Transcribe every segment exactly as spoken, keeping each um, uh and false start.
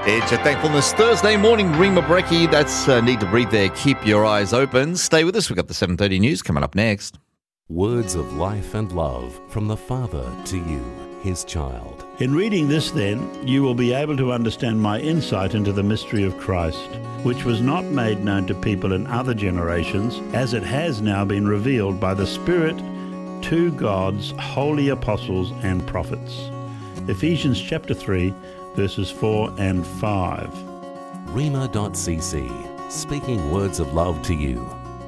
It's your Thankfulness Thursday morning. Rima Brecki, that's uh, Need to Breathe there. Keep your eyes open. Stay with us. We've got the seven thirty news coming up next. Words of life and love from the Father to you, his child. In reading this, then, you will be able to understand my insight into the mystery of Christ, which was not made known to people in other generations, as it has now been revealed by the Spirit to God's holy apostles and prophets. Ephesians chapter three, verses four and five. Rima dot c c, speaking words of love to you.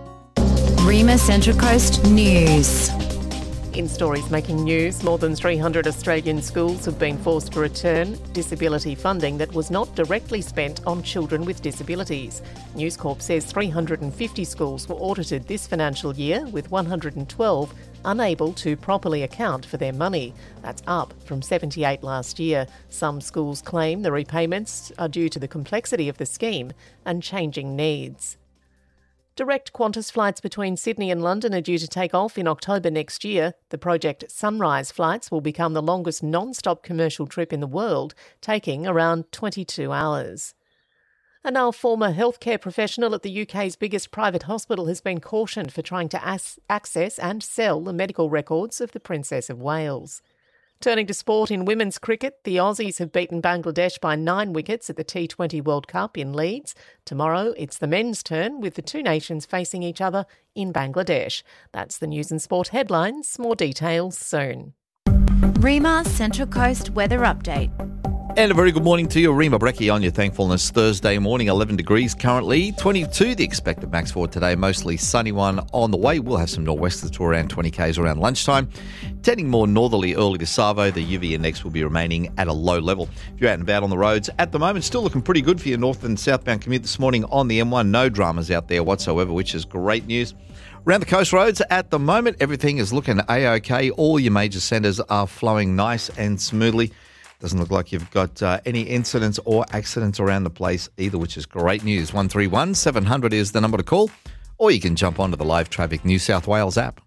Rima Central Coast News. In stories making news, more than three hundred Australian schools have been forced to return disability funding that was not directly spent on children with disabilities. News Corp says three hundred fifty schools were audited this financial year, with one hundred twelve unable to properly account for their money. That's up from seventy-eight last year. Some schools claim the repayments are due to the complexity of the scheme and changing needs. Direct Qantas flights between Sydney and London are due to take off in October next year. The Project Sunrise flights will become the longest non-stop commercial trip in the world, taking around twenty-two hours. A now former healthcare professional at the U K's biggest private hospital has been cautioned for trying to as- access and sell the medical records of the Princess of Wales. Turning to sport in women's cricket, the Aussies have beaten Bangladesh by nine wickets at the T twenty World Cup in Leeds. Tomorrow, it's the men's turn, with the two nations facing each other in Bangladesh. That's the news and sport headlines. More details soon. Rima Central Coast Weather Update. And a very good morning to you. Rima Brecki on your Thankfulness Thursday morning. eleven degrees currently, twenty-two the expected max for today. Mostly sunny one on the way. We'll have some nor'westers to around twenty kays around lunchtime. Tending more northerly early to Savo, the U V index will be remaining at a low level. If you're out and about on the roads at the moment, still looking pretty good for your north and southbound commute this morning on the M one. No dramas out there whatsoever, which is great news. Around the coast roads at the moment, everything is looking A-OK. All your major centres are flowing nice and smoothly. Doesn't look like you've got uh, any incidents or accidents around the place either, which is great news. one three one seven hundred is the number to call, or you can jump onto the Live Traffic New South Wales app.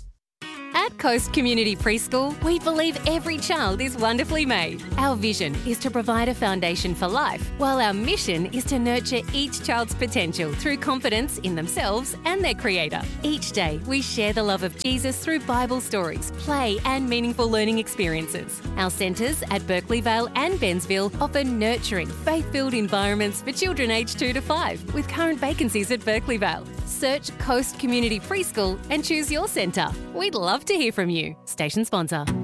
At Coast Community Preschool, we believe every child is wonderfully made. Our vision is to provide a foundation for life, while our mission is to nurture each child's potential through confidence in themselves and their Creator. Each day, we share the love of Jesus through Bible stories, play and meaningful learning experiences. Our centres at Berkeley Vale and Bensville offer nurturing, faith-filled environments for children aged two to five, with current vacancies at Berkeley Vale. Search Coast Community Preschool and choose your centre. We'd love to hear from you. Station sponsor.